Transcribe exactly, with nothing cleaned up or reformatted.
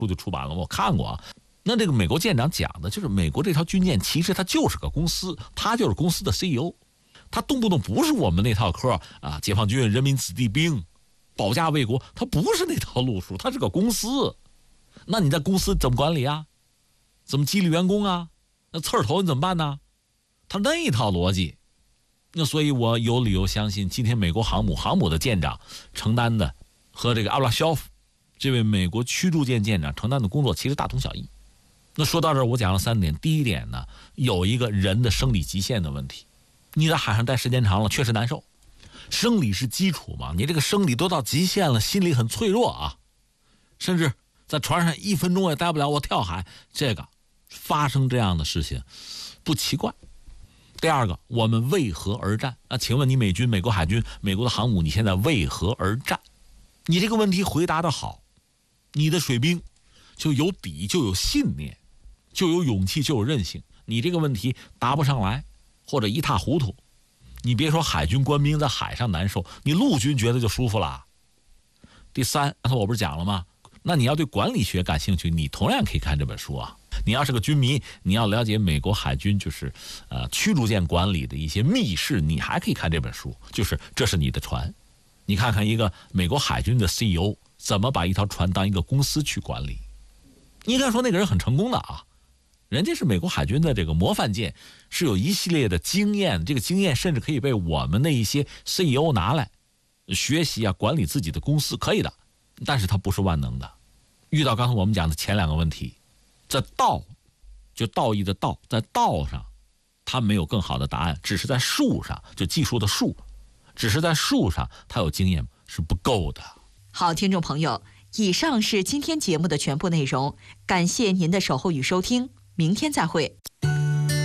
书就出版了，我看过啊。那这个美国舰长讲的就是美国这条军舰其实它就是个公司，他就是公司的 C E O， 他动不动不是我们那套科啊，解放军、人民子弟兵、保家卫国，他不是那套路数，他是个公司。那你在公司怎么管理啊？怎么激励员工啊？那刺儿头你怎么办呢？他那一套逻辑。那所以我有理由相信，今天美国航母航母的舰长承担的和这个阿布拉肖夫这位美国驱逐舰舰长承担的工作其实大同小异。那说到这儿，我讲了三点。第一点呢，有一个人的生理极限的问题。你在海上待时间长了，确实难受。生理是基础嘛，你这个生理都到极限了，心理很脆弱啊。甚至在船上一分钟也待不了，我跳海，这个发生这样的事情不奇怪。第二个，我们为何而战？那请问你美军、美国海军、美国的航母，你现在为何而战？你这个问题回答得好，你的水兵就有底，就有信念，就有勇气，就有韧性。你这个问题答不上来，或者一塌糊涂，你别说海军官兵在海上难受，你陆军觉得就舒服了。第三，刚才我不是讲了吗？那你要对管理学感兴趣，你同样可以看这本书啊。你要是个军迷，你要了解美国海军就是呃驱逐舰管理的一些密室，你还可以看这本书，就是这是你的船。你看看一个美国海军的 C E O 怎么把一条船当一个公司去管理。你应该说那个人很成功的啊，人家是美国海军的这个模范舰，是有一系列的经验，这个经验甚至可以被我们的一些 C E O 拿来学习啊，管理自己的公司可以的，但是他不是万能的。遇到刚才我们讲的前两个问题，在道，就道义的道，在道上他没有更好的答案，只是在术上，就技术的术，只是在术上他有经验是不够的。 好，听众朋友，以上是今天节目的全部内容，感谢您的守候与收听，明天再会。